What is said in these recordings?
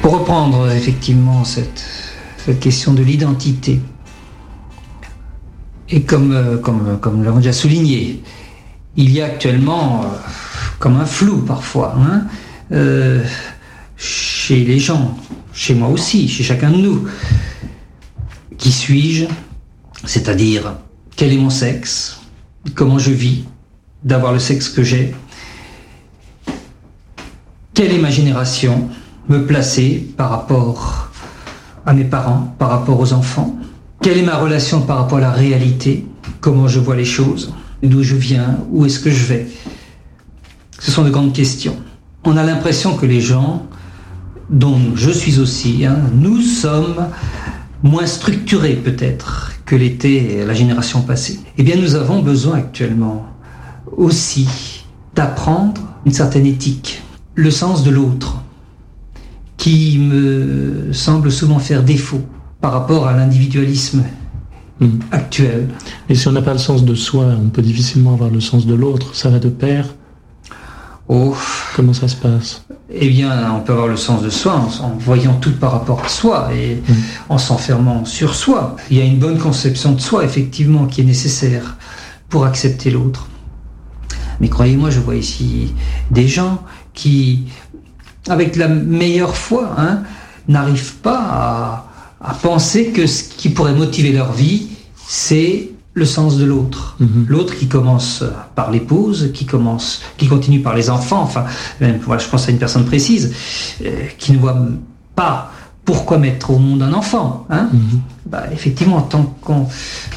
Pour reprendre effectivement cette question de l'identité, et comme nous l'avons déjà souligné, il y a actuellement comme un flou parfois, chez les gens, chez moi aussi, chez chacun de nous. Qui suis-je ? C'est-à-dire, quel est mon sexe ? Comment je vis d'avoir le sexe que j'ai ? Quelle est ma génération ? Me placer par rapport à mes parents, par rapport aux enfants ? Quelle est ma relation par rapport à la réalité ? Comment je vois les choses ? D'où je viens ? Où est-ce que je vais ? Ce sont de grandes questions. On a l'impression que les gens, dont je suis aussi, nous sommes moins structurés peut-être que l'était la génération passée. Eh bien, nous avons besoin actuellement aussi d'apprendre une certaine éthique, le sens de l'autre, qui me semble souvent faire défaut par rapport à l'individualisme actuel. Et si on n'a pas le sens de soi, on peut difficilement avoir le sens de l'autre. Ça va de pair ? Oh. Comment ça se passe ? Eh bien, on peut avoir le sens de soi en voyant tout par rapport à soi et en s'enfermant sur soi. Il y a une bonne conception de soi, effectivement, qui est nécessaire pour accepter l'autre. Mais croyez-moi, je vois ici des gens qui, avec la meilleure foi, n'arrivent pas à penser que ce qui pourrait motiver leur vie, c'est le sens de l'autre. L'autre qui commence par l'épouse, qui continue par les enfants, enfin, même, voilà, je pense à une personne précise, qui ne voit pas pourquoi mettre au monde un enfant. Effectivement, tant qu'on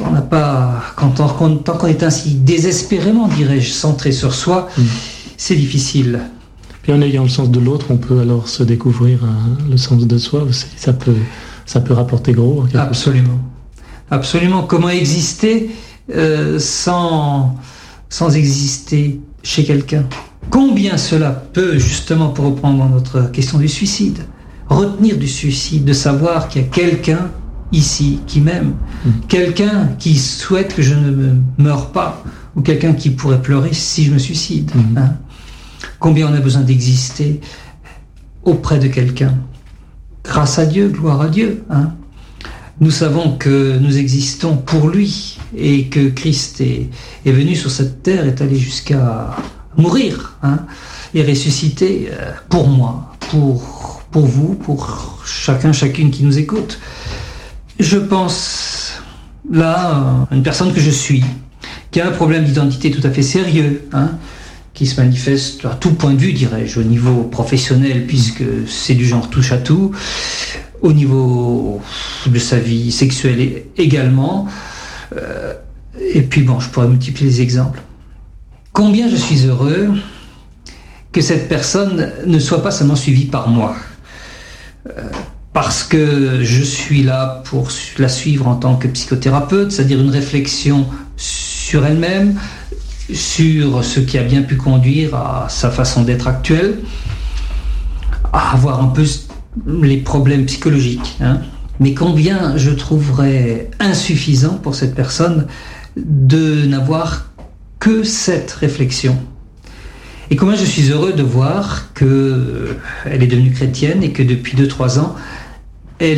est ainsi désespérément, dirais-je, centré sur soi, c'est difficile. Puis en ayant le sens de l'autre, on peut alors se découvrir le sens de soi aussi. Ça peut rapporter gros. Absolument. Absolument. Comment exister sans exister chez quelqu'un ? Combien cela peut, justement, pour reprendre notre question du suicide, retenir du suicide, de savoir qu'il y a quelqu'un ici qui m'aime, quelqu'un qui souhaite que je ne meure pas, ou quelqu'un qui pourrait pleurer si je me suicide. Combien on a besoin d'exister auprès de quelqu'un. Grâce à Dieu, gloire à Dieu. Nous savons que nous existons pour lui et que Christ est venu sur cette terre, est allé jusqu'à mourir et ressusciter pour moi, pour vous, pour chacune qui nous écoute. Je pense là à une personne que je suis, qui a un problème d'identité tout à fait sérieux, qui se manifeste à tout point de vue, dirais-je, au niveau professionnel, puisque c'est du genre touche à tout, au niveau de sa vie sexuelle également, et puis je pourrais multiplier les exemples. Combien je suis heureux que cette personne ne soit pas seulement suivie par moi, parce que je suis là pour la suivre en tant que psychothérapeute, c'est-à-dire une réflexion sur elle-même, sur ce qui a bien pu conduire à sa façon d'être actuelle, à avoir un peu les problèmes psychologiques. Mais combien je trouverais insuffisant pour cette personne de n'avoir que cette réflexion. Et combien je suis heureux de voir qu'elle est devenue chrétienne et que depuis 2-3 ans,